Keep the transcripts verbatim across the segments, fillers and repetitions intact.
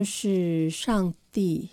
是上帝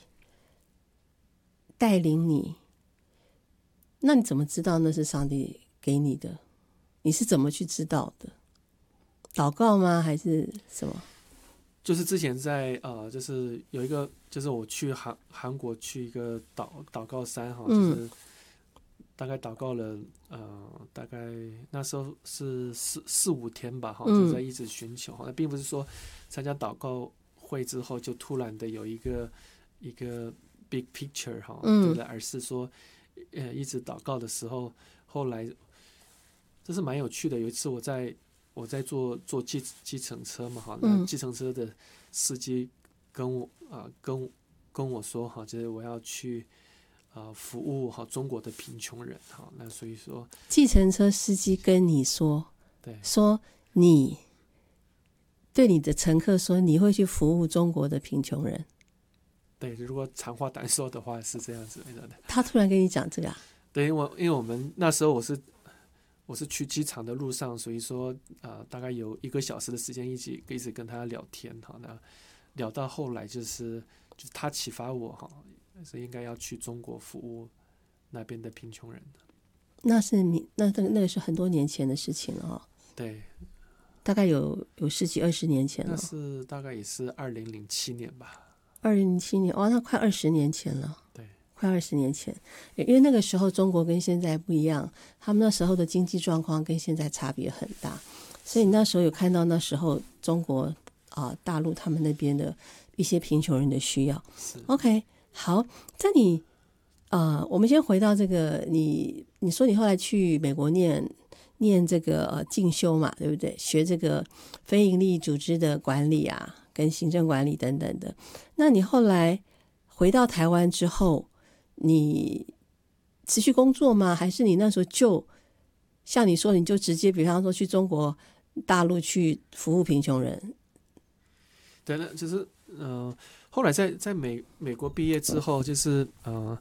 带领你，那你怎么知道那是上帝给你的？你是怎么去知道的？祷告吗？还是什么？ 就是之前在呃，就是有一个，就是我去韩韩国去一个祷祷告山哈，就是大概祷告了呃，大概那时候是四四五天吧哈，就在一直寻求哈，那并不是说参加祷告会之后就突然的有一个一个 big picture 哈，对的，而是说呃一直祷告的时候，后来这是蛮有趣的。有一次我在我在坐坐计计程车嘛哈，那计程车的司机跟我啊、呃、跟跟我说哈，就是我要去啊、呃、服务哈中国的贫穷人哈，那所以说计程车司机跟你说， 对， 说你对你的乘客说你会去服务中国的贫穷人。 对，如果长话短说的话是这样子的。 他突然跟你讲这个啊？ 对，因为因为我们那时候我是。我是去机场的路上，所以说呃大概有一个小时的时间一起一直跟他聊天哈，那聊到后来就是就是他启发我哈，是应该要去中国服务那边的贫穷人的。 那是你那那个那个是很多年前的事情了哈。 对， 大概有有十几二十年前了。 那是大概也是二零零七年吧。 二零零七年，哦，那快二十年前了。 对。 快二十年前，因为那个时候中国跟现在不一样，他们那时候的经济状况跟现在差别很大，所以你那时候有看到那时候中国啊、呃、大陆他们那边的一些贫穷人的需要。OK， 好，在你呃，我们先回到这个，你你说你后来去美国念念这个呃进修嘛，对不对？学这个非营利组织的管理啊，跟行政管理等等的。那你后来回到台湾之后，你持续工作吗？还是你那时候就像你说，你就直接比方说去中国大陆去服务贫穷人？ 对，那就是呃，后来在在美美国毕业之后，就是呃，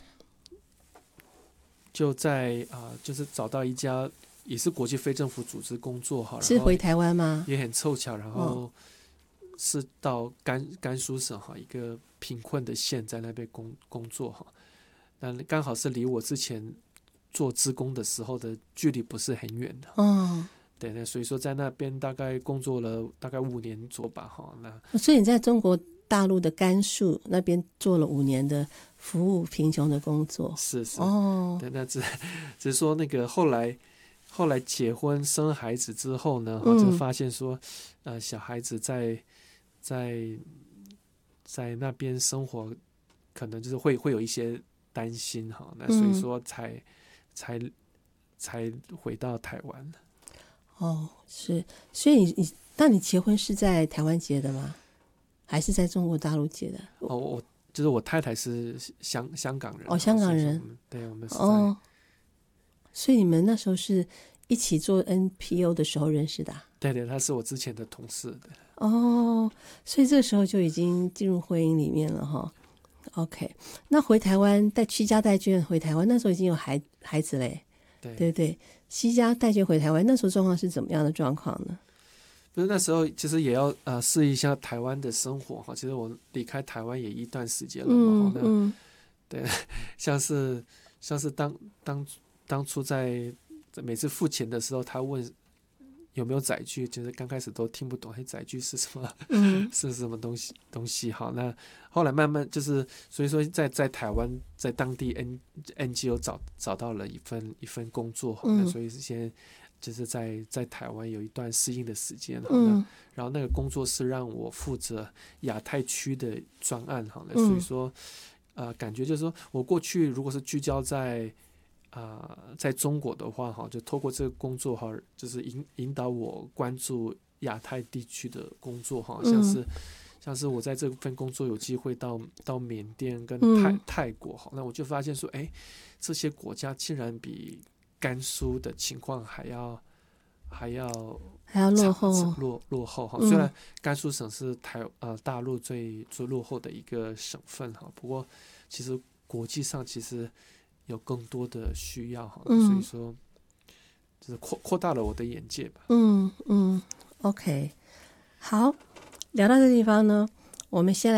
就在啊、呃，就是找到一家也是国际非政府组织工作哈， 是回台湾吗？ 也很凑巧，然后是到甘甘肃省哈一个贫困的县，在那边工工作哈。那刚好是离我之前做志工的时候的距离不是很远的， 哦， 对，那所以说在那边大概工作了大概五年左右吧，哈，那所以你在中国大陆的甘肃那边做了五年的服务贫穷的工作， 是是哦， 对，那只只是说那个后来后来结婚生孩子之后呢， 嗯、 就发现说，呃，小孩子在在在那边生活，可能就是会会有一些担心哈，那所以说才、嗯、才才回到台湾。 哦，是，所以你你那你结婚是在台湾结的吗？还是在中国大陆结的？ 哦，我就是我太太是香香港人。 哦，香港人。 对，我们是在。 哦，所以你们那时候是一起做 N P O 的时候认识的、啊？ 对对，他是我之前的同事的。 哦，所以这个时候就已经进入婚姻里面了哈。OK， 那回台湾带惜家带眷回台湾，那时候已经有孩孩子嘞， 对对不对？惜家带眷回台湾，那时候状况是怎么样的状况呢？ 不是那时候其实也要呃试一下台湾的生活哈。其实我离开台湾也一段时间了嘛， 嗯嗯， 对，像是像是当当当初在每次付钱的时候，他问有没有载具，就是刚开始都听不懂，嘿，载具是什么？嗯，是什么东西东西？好，那后来慢慢就是，所以说在在台湾，在当地 N N G O 找找到了一份一份工作，好，那所以先就是在在台湾有一段适应的时间，好，那然后那个工作是让我负责亚太区的专案，好，那所以说呃，感觉就是说我过去如果是聚焦在啊、呃，在中国的话，哈，就透过这个工作哈，就是引引导我关注亚太地区的工作哈，像是、嗯、像是我在这份工作有机会到到缅甸跟泰、嗯、泰国哈，那我就发现说，哎，这些国家竟然比甘肃的情况还要还要还要落后落落后哈。虽然甘肃省是台呃大陆最最落后的一个省份哈，不过其实国际上其实有更多的需要哈、嗯，所以说就是扩扩大了我的眼界吧。 嗯嗯 ，OK， 好，聊到这地方呢， 我们先来